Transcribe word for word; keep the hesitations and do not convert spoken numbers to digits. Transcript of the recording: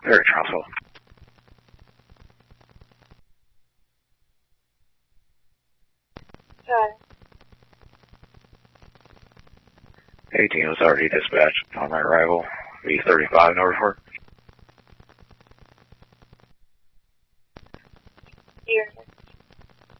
Very Charlesville. Sorry. eighteen was already dispatched on my arrival. V thirty-five Norfolk. Here.